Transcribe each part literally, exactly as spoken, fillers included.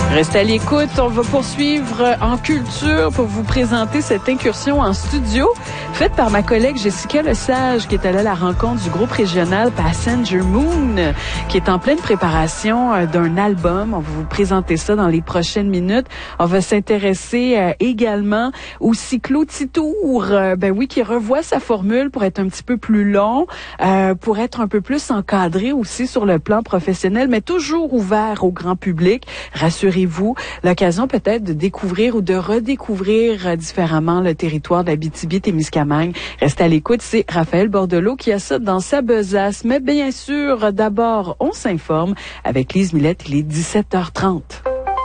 Restez à l'écoute, on va poursuivre en culture pour vous présenter cette incursion en studio faite par ma collègue Jessica Lesage qui est allée à la rencontre du groupe régional Passenger Moon qui est en pleine préparation d'un album. On va vous présenter ça dans les prochaines minutes. On va s'intéresser euh, également au cyclotitour, euh, ben oui, qui revoit sa formule pour être un petit peu plus long, euh, pour être un peu plus encadré aussi sur le plan professionnel, mais toujours ouvert au grand public. Rassurez-vous, l'occasion peut-être de découvrir ou de redécouvrir euh, différemment le territoire d'Abitibi-Témiscamingue. Restez à l'écoute, c'est Raphaël Bordelot qui a ça dans sa besace. Mais bien sûr, d'abord, on s'informe avec Lise Millette, il est dix-sept heures trente.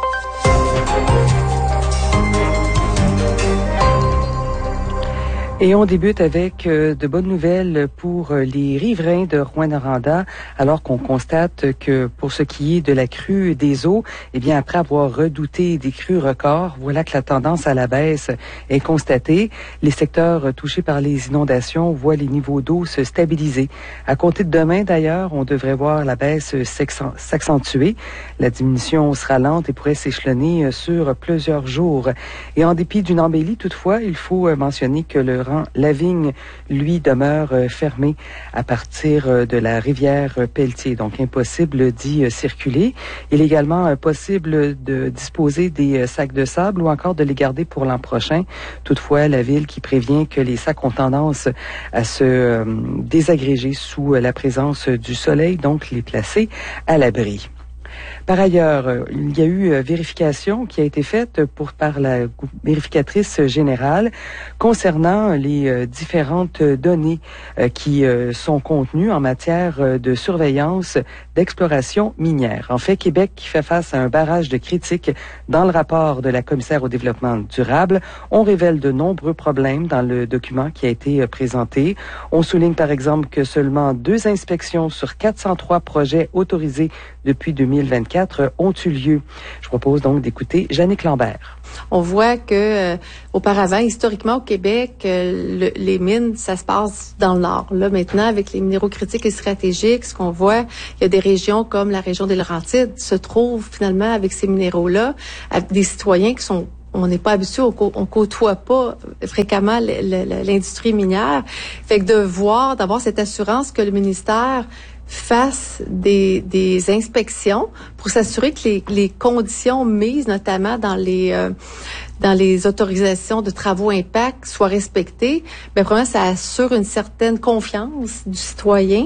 Et on débute avec euh, de bonnes nouvelles pour euh, les riverains de Rouyn-Noranda, alors qu'on constate que pour ce qui est de la crue des eaux, eh bien après avoir redouté des crues records, voilà que la tendance à la baisse est constatée. Les secteurs touchés par les inondations voient les niveaux d'eau se stabiliser. À compter de demain, d'ailleurs, on devrait voir la baisse s'accentuer. La diminution sera lente et pourrait s'échelonner sur plusieurs jours. Et en dépit d'une embellie, toutefois, il faut mentionner que le Lavigne, lui, demeure fermé à partir de la rivière Pelletier, donc impossible d'y circuler. Il est également possible de disposer des sacs de sable ou encore de les garder pour l'an prochain. Toutefois, la ville qui prévient que les sacs ont tendance à se désagréger sous la présence du soleil, donc les placer à l'abri. Par ailleurs, il y a eu vérification qui a été faite pour, par la vérificatrice générale concernant les différentes données qui sont contenues en matière de surveillance d'exploration minière. En fait, Québec qui fait face à un barrage de critiques dans le rapport de la commissaire au développement durable. On révèle de nombreux problèmes dans le document qui a été présenté. On souligne par exemple que seulement deux inspections sur quatre cent trois projets autorisés depuis deux mille vingt-quatre ont eu lieu. Je propose donc d'écouter Jannick Lambert. On voit que euh, auparavant, historiquement au Québec, euh, le, les mines, ça se passe dans le nord. Là, maintenant, avec les minéraux critiques et stratégiques, ce qu'on voit, il y a des régions comme la région des Laurentides se trouvent finalement avec ces minéraux-là, avec des citoyens qui sont on n'est pas habitué, on, on côtoie pas fréquemment l'industrie minière. Fait que de voir, d'avoir cette assurance que le ministère fasse des, des inspections pour s'assurer que les, les conditions mises, notamment dans les euh, dans les autorisations de travaux impact, soient respectées, bien, vraiment, ça assure une certaine confiance du citoyen.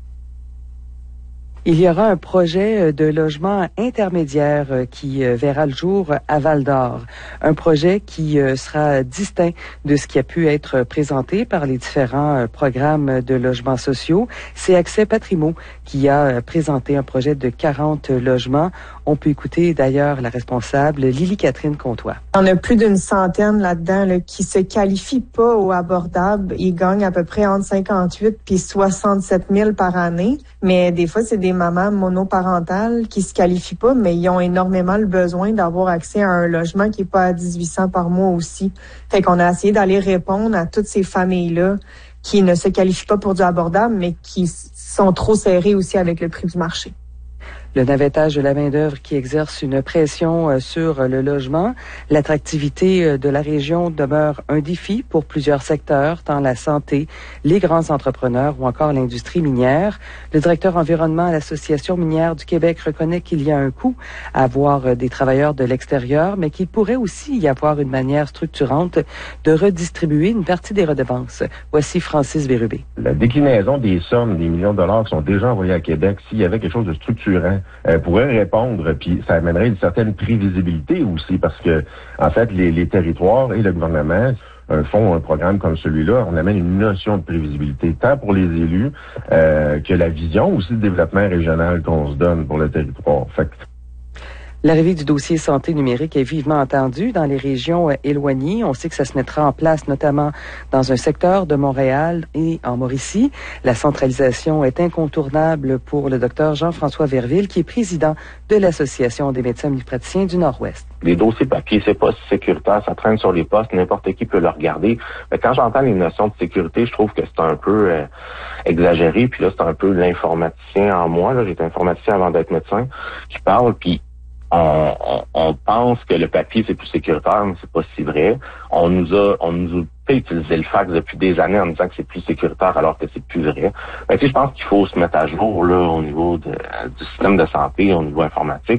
Il y aura un projet de logement intermédiaire qui verra le jour à Val-d'Or. Un projet qui sera distinct de ce qui a pu être présenté par les différents programmes de logements sociaux. C'est Accès Patrimo qui a présenté un projet de quarante logements. On peut écouter d'ailleurs la responsable Lily-Catherine Comtois. On a plus d'une centaine là-dedans là, qui se qualifient pas au abordable. Ils gagnent à peu près entre cinquante-huit puis soixante-sept mille par année. Mais des fois, c'est des mamans monoparentales qui se qualifient pas, mais ils ont énormément le besoin d'avoir accès à un logement qui est pas à dix-huit cents par mois aussi. Fait qu'on a essayé d'aller répondre à toutes ces familles-là qui ne se qualifient pas pour du abordable, mais qui sont trop serrées aussi avec le prix du marché. Le navettage de la main-d'œuvre qui exerce une pression sur le logement. L'attractivité de la région demeure un défi pour plusieurs secteurs, tant la santé, les grands entrepreneurs ou encore l'industrie minière. Le directeur environnement à l'Association minière du Québec reconnaît qu'il y a un coût à avoir des travailleurs de l'extérieur, mais qu'il pourrait aussi y avoir une manière structurante de redistribuer une partie des redevances. Voici Francis Bérubé. La déclinaison des sommes, des millions de dollars qui sont déjà envoyés à Québec, s'il y avait quelque chose de structurant, Euh, pourrait répondre, puis ça amènerait une certaine prévisibilité aussi, parce que en fait, les, les territoires et le gouvernement un fonds, un programme comme celui-là, on amène une notion de prévisibilité, tant pour les élus euh, que la vision aussi de développement régional qu'on se donne pour le territoire. Fait que L'arrivée du dossier santé numérique est vivement attendue dans les régions euh, éloignées. On sait que ça se mettra en place notamment dans un secteur de Montréal et en Mauricie. La centralisation est incontournable pour le docteur Jean-François Verville, qui est président de l'Association des médecins omnipraticiens du Nord-Ouest. Les dossiers papier, c'est pas sécuritaire, ça traîne sur les postes, n'importe qui peut le regarder. Mais quand j'entends les notions de sécurité, je trouve que c'est un peu euh, exagéré. Puis là, c'est un peu l'informaticien en moi. Là, j'étais informaticien avant d'être médecin, qui parle, puis on, on, on pense que le papier c'est plus sécuritaire, mais c'est pas si vrai. On nous a, on nous a fait utiliser le fax depuis des années en disant que c'est plus sécuritaire alors que c'est plus vrai. Ben, tu sais, je pense qu'il faut se mettre à jour là au niveau de, du système de santé, au niveau informatique.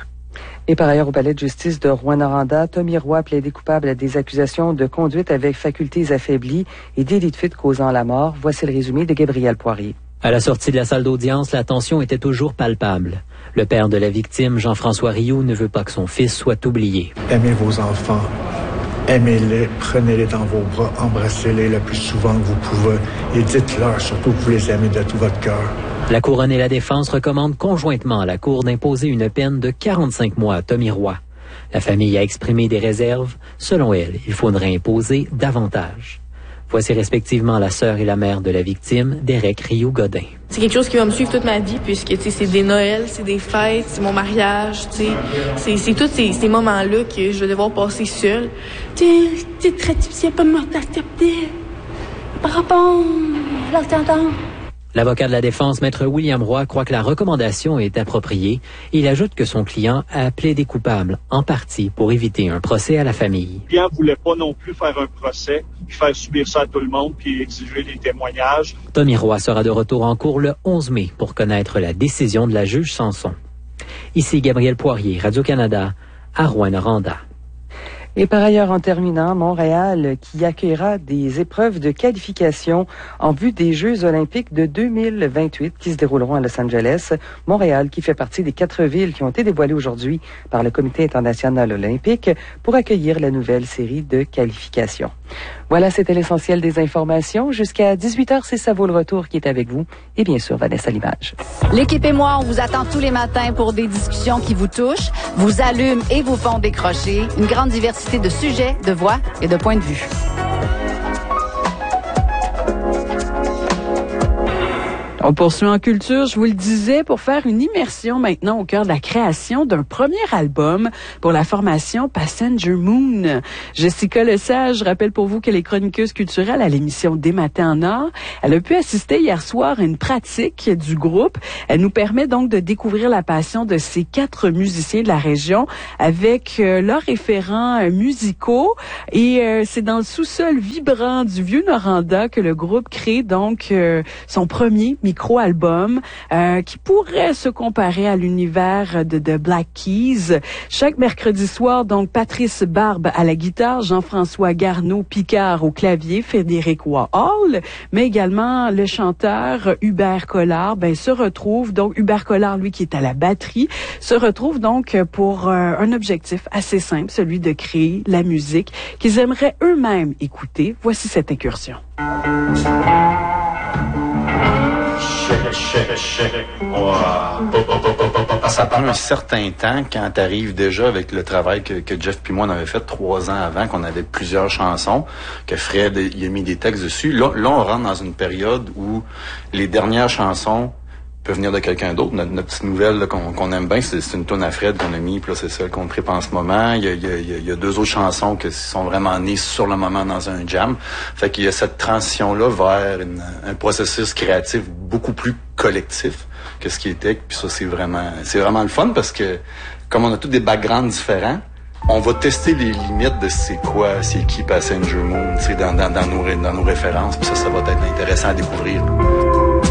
Et par ailleurs, au palais de justice de Rouyn-Noranda, Tommy Roy plaidé coupable à des accusations de conduite avec facultés affaiblies et délit de fuite causant la mort. Voici le résumé de Gabriel Poirier. À la sortie de la salle d'audience, la tension était toujours palpable. Le père de la victime, Jean-François Rioux, ne veut pas que son fils soit oublié. Aimez vos enfants. Aimez-les, prenez-les dans vos bras, embrassez-les le plus souvent que vous pouvez et dites-leur surtout que vous les aimez de tout votre cœur. La Couronne et la Défense recommandent conjointement à la Cour d'imposer une peine de quarante-cinq mois à Tommy Roy. La famille a exprimé des réserves. Selon elle, il faudrait imposer davantage. Voici respectivement la sœur et la mère de la victime, Derek Rioux-Godin. C'est quelque chose qui va me suivre toute ma vie, puisque tu sais, c'est des Noëls, c'est des fêtes, c'est mon mariage, tu sais, c'est, c'est tous ces, ces moments-là que je vais devoir passer seule. Tu es très difficile pas me d'accepter par rapport à l'entendant. L'avocat de la défense, maître William Roy, croit que la recommandation est appropriée. Il ajoute que son client a plaidé coupable, en partie, pour éviter un procès à la famille. Le client voulait pas non plus faire un procès, puis faire subir ça à tout le monde, puis exiger des témoignages. Tommy Roy sera de retour en cours le onze mai pour connaître la décision de la juge Sanson. Ici Gabriel Poirier, Radio-Canada, à Rouyn-Noranda. Et par ailleurs, en terminant, Montréal qui accueillera des épreuves de qualification en vue des Jeux olympiques de deux mille vingt-huit qui se dérouleront à Los Angeles. Montréal qui fait partie des quatre villes qui ont été dévoilées aujourd'hui par le Comité international olympique pour accueillir la nouvelle série de qualifications. Voilà, c'était l'essentiel des informations. Jusqu'à dix-huit heures, c'est Ça vaut le retour qui est avec vous. Et bien sûr, Vanessa Limage. L'équipe et moi, on vous attend tous les matins pour des discussions qui vous touchent, vous allument et vous font décrocher. Une grande diversité de sujets, de voix et de points de vue. On poursuit en culture, je vous le disais, pour faire une immersion maintenant au cœur de la création d'un premier album pour la formation Passenger Moon. Jessica Lesage rappelle pour vous qu'elle est chroniqueuse culturelle à l'émission Des Matins en Or. Elle a pu assister hier soir à une pratique du groupe. Elle nous permet donc de découvrir la passion de ces quatre musiciens de la région avec euh, leurs référents euh, musicaux. Et euh, c'est dans le sous-sol vibrant du Vieux-Noranda que le groupe crée donc euh, son premier micro-album euh, qui pourrait se comparer à l'univers de, de Black Keys. Chaque mercredi soir, donc, Patrice Barbe à la guitare, Jean-François Garneau-Picard au clavier, Frédéric Wahall, mais également le chanteur Hubert Collard, ben, se retrouve, donc, Hubert Collard, lui, qui est à la batterie, se retrouve donc pour euh, un objectif assez simple, celui de créer la musique qu'ils aimeraient eux-mêmes écouter. Voici cette incursion. Ça prend un certain temps quand tu arrives déjà avec le travail que, que Jeff puis moi on avait fait trois ans avant, qu'on avait plusieurs chansons, que Fred il a mis des textes dessus. Là, là on rentre dans une période où les dernières chansons peuvent venir de quelqu'un d'autre. Notre, notre petite nouvelle là, qu'on, qu'on aime bien, c'est, c'est une tourne à Fred qu'on a mis, puis là c'est celle qu'on tripe en ce moment. Il y a, il y a, il y a deux autres chansons qui sont vraiment nées sur le moment dans un jam. Fait qu'il y a cette transition-là vers une, un processus créatif beaucoup plus collectif que ce qui était. Puis ça, c'est vraiment, c'est vraiment le fun parce que comme on a tous des backgrounds différents, on va tester les limites de c'est quoi, c'est qui Passenger Moon, tu sais, dans, dans, dans, nos, dans nos références. Puis ça, ça va être intéressant à découvrir.